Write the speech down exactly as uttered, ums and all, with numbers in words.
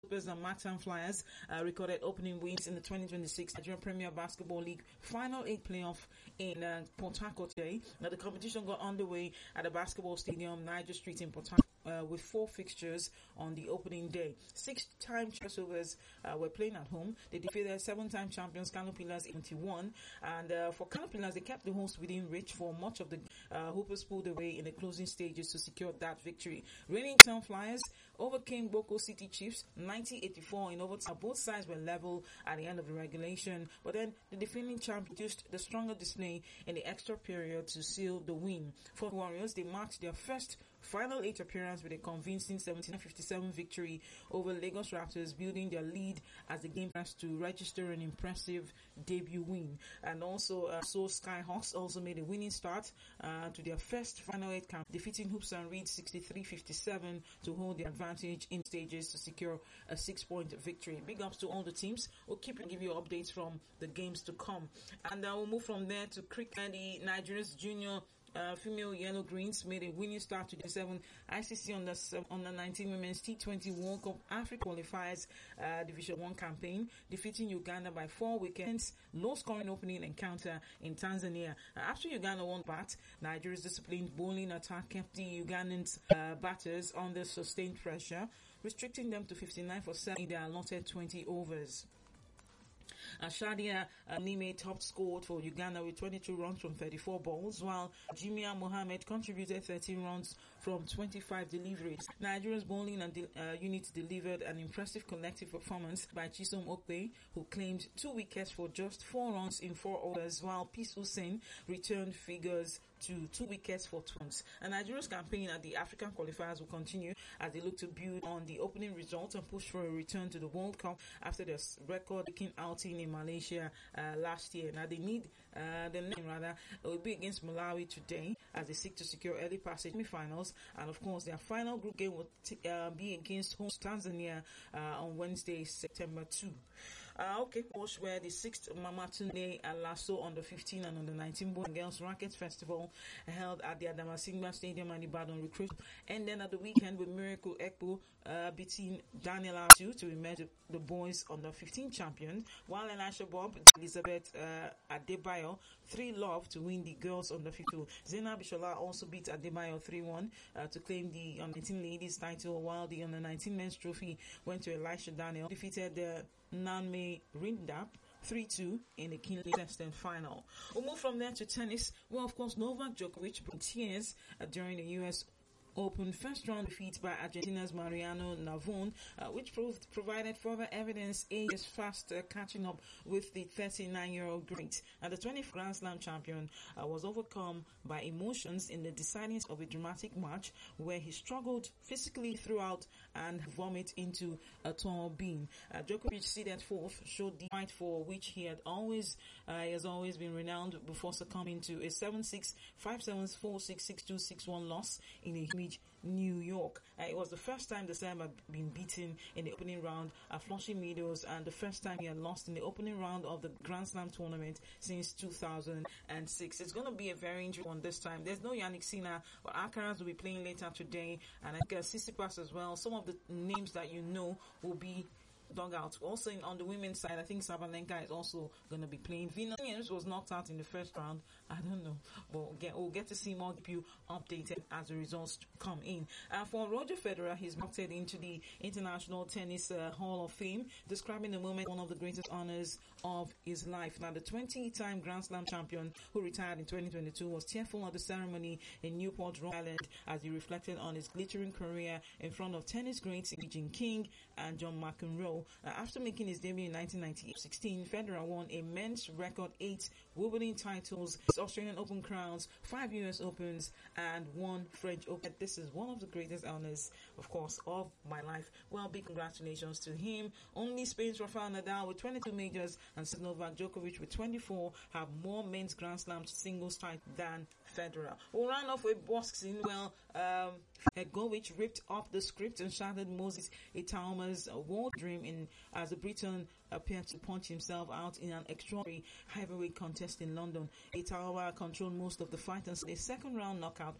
Supers and Mactan Flyers uh, recorded opening wins in the twenty twenty-six Nigerian Premier Basketball League Final Eight playoff in uh, Port Harcourt today. Now, the competition got underway at the basketball stadium, Niger Street in Port Harcourt. Uh, with four fixtures on the opening day. Six-time Supers uh, were playing at home. They defeated seven-time champions Kano Pillars in twenty-one. And uh, for Kano Pillars, they kept the host within reach for much of the uh, Hoopers pulled away in the closing stages to secure that victory. Reigning Town Flyers overcame Boko City Chiefs ninety eighty-four in overtime. Both sides were level at the end of the regulation, but then the defending champ used the stronger display in the extra period to seal the win. For the Warriors, they marked their first Final Eight appearance with a convincing seventy-nine fifty-seven victory over Lagos Raptors, building their lead as the game pressed to register an impressive debut win. And also, uh, so Skyhawks also made a winning start uh, to their first Final Eight camp, defeating Hoops and Reed sixty-three fifty-seven to hold the advantage in stages to secure a six-point victory. Big ups to all the teams. We'll keep and give you updates from the games to come. And uh, we'll move from there to cricket. The Nigeria's junior Uh, female Yellow Greens made a winning start to the seven I C C under under nineteen Women's T twenty World Cup Africa qualifiers uh, Division One campaign, defeating Uganda by four wickets. Low-scoring opening encounter in Tanzania. Uh, after Uganda won bat, Nigeria's disciplined bowling attack kept the Ugandan uh, batters under sustained pressure, restricting them to fifty-nine for seven in their allotted twenty overs. Uh, Shadia uh, Nime top scored for Uganda with twenty-two runs from thirty-four balls, while Jimia Mohammed contributed thirteen runs from twenty-five deliveries. Nigeria's bowling and de- uh, unit delivered an impressive collective performance by Chisom Okpe, who claimed two wickets for just four runs in four overs, while Peace Hussein returned figures to two wickets for tons. And Nigeria's campaign at the African qualifiers will continue as they look to build on the opening results and push for a return to the World Cup after their record-breaking outing in Malaysia uh, last year. Now they need uh, the name rather it will be against Malawi today as they seek to secure early passage semi-finals, and of course their final group game will t- uh, be against host Tanzania uh, on Wednesday, September second. Uh, okay, coach, where the sixth Mamatunde Alaso under fifteen and under nineteen Boys and Girls Racket Festival held at the Adamasingba Stadium and Ibadan recruit. And then at the weekend with Miracle Ekpo uh, beating Daniel Asu to emerge the boys under fifteen champions, while Elisha Bob, Elizabeth uh, Adebayo three love to win the girls under fifteen. Zena Bishola also beat Adebayo three one uh, to claim the under nineteen ladies title, while the under nineteen men's trophy went to Elisha Daniel, defeated the Nanme Rindap three two in the Kinley Test final. We'll move from there to tennis. Well, of course, Novak Djokovic brought tears uh, during the U S Open first round defeat by Argentina's Mariano Navon, uh, which proved provided further evidence age is fast uh, catching up with the thirty-nine-year-old great. And the twentieth Grand Slam champion uh, was overcome by emotions in the deciding of a dramatic match where he struggled physically throughout and vomit into a tall beam. Uh, Djokovic, seeded fourth, showed the fight for which he had always uh, he has always been renowned before succumbing to a seven six, five seven, four six, six two, six one loss in a New York. Uh, it was the first time the Serb had been beaten in the opening round at Flushing Meadows, and the first time he had lost in the opening round of the Grand Slam tournament since two thousand six. It's going to be a very interesting one this time. There's no Yannick Sinner, but Alcaraz will be playing later today, and I guess Tsitsipas as well. Some of the names that you know will be dug out. Also, in, on the women's side, I think Sabalenka is also going to be playing. Venus Williams was knocked out in the first round. I don't know, but we'll get, we'll get to see more, keep you updated as the results come in. Uh, for Roger Federer, he's inducted into the International Tennis uh, Hall of Fame, describing the moment one of the greatest honors of his life. Now, the twenty-time Grand Slam champion who retired in twenty twenty-two was tearful at the ceremony in Newport, Rhode Island, as he reflected on his glittering career in front of tennis greats Eugene King and John McEnroe. Uh, after making his debut in nineteen ninety-eight sixteen, Federer won a men's record eight Wimbledon titles, Australian Open crowns, five U S Opens, and one French Open. This is one of the greatest honors, of course, of my life. Well, big congratulations to him. Only Spain's Rafael Nadal with twenty-two majors and Novak Djokovic with twenty-four have more men's Grand Slam singles titles than Federer. We'll run off with boxing. Well, um, Hegovic ripped up the script and shattered Moses Itauma's world dream in as the Briton appeared to punch himself out in an extraordinary heavyweight contest in London. Itauma controlled most of the fight and a second round knockout